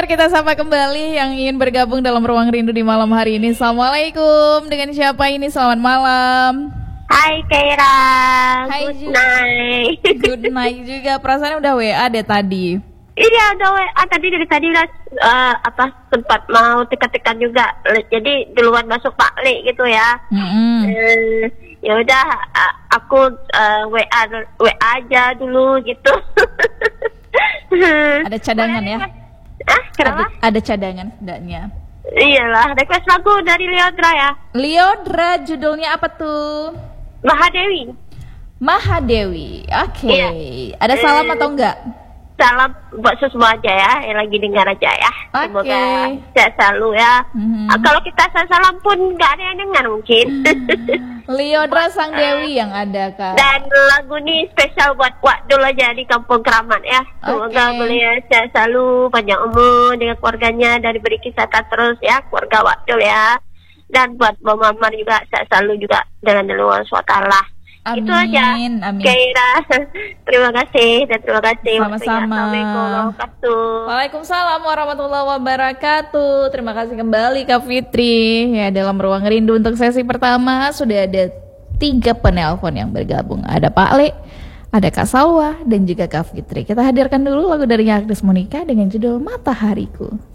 pendengar, kita sapa kembali yang ingin bergabung dalam Ruang Rindu di malam hari ini. Assalamualaikum, dengan siapa ini? Selamat malam. Hai Kaira, Hai good night. Good night juga, perasaannya udah WA deh tadi. Iya udah WA dari tadi udah sempat mau tekan-tekan juga. Jadi duluan masuk Pak Le gitu ya. Ya udah aku WA aja dulu gitu. Ada cadangan ya? Kenapa? Ada cadangan setidaknya. Iyalah, request lagu dari Leodra ya. Leodra, judulnya apa tuh? Mahadewi. Oke. Iya. Ada salam atau enggak? Salam buat semua aja ya, yang lagi dengar aja ya. Oke. Semoga sehat selalu ya. Kalau kita salam pun nggak ada yang dengar mungkin. Leodra Sang Dewi yang ada, Kak. Dan lagu ini spesial buat Wadul aja di Kampung Keramat ya. Semoga beliau sehat selalu, panjang umur dengan keluarganya dan diberi kesehatan terus ya, keluarga Wadul ya. Dan buat Mama Mamar juga sehat selalu juga dengan Allah SWT. Amin, itu aja. Amin. Kaira, terima kasih dan terima kasih. Sama-sama. Assalamualaikum warahmatullahi wabarakatuh. Waalaikumsalam warahmatullahi wabarakatuh. Terima kasih kembali Kak Fitri. Ya, dalam Ruang Rindu untuk sesi pertama sudah ada 3 penelpon yang bergabung. Ada Pak Le, ada Kak Salwa, dan juga Kak Fitri. Kita hadirkan dulu lagu dari Agnes Monica dengan judul Matahariku.